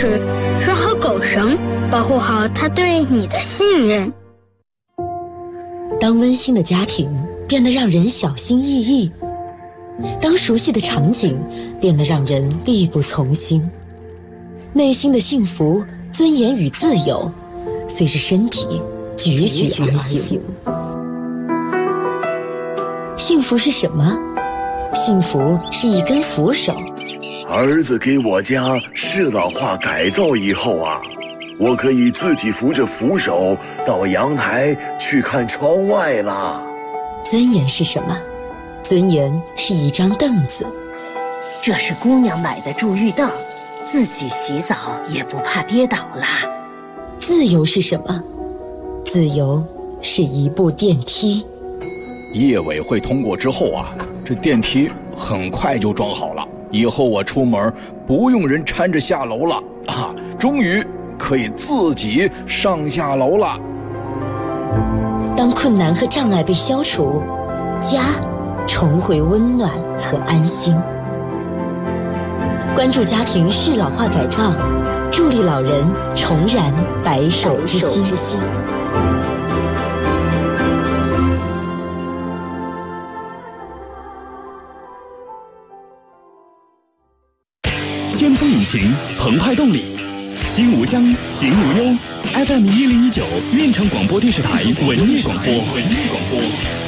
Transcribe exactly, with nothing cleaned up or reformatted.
就是拴好狗绳，保护好他对你的信任。 当温馨的家庭变得让人小心翼翼，当熟悉的场景变得让人力不从心，内心的幸福、尊严与自由随着身体踽踽而行。幸福是什么？幸福是一根扶手。 儿子给我家适老化改造以后啊，我可以自己扶着扶手到阳台去看窗外啦。 尊严是什么？尊严是一张凳子。 这是姑娘买的助浴凳，自己洗澡也不怕跌倒啦。 自由是什么？自由是一部电梯。 业委会通过之后啊，这电梯很快就装好了，以后我出门不用人搀着下楼了啊，终于可以自己上下楼了。 当困难和障碍被消除，家重回温暖和安心。关注家庭适老化改造，助力老人重燃白首之心。 先锋引擎，澎湃动力，心无疆，行无忧。F M 一零一九，运城广播电视台文艺广播，文艺广播。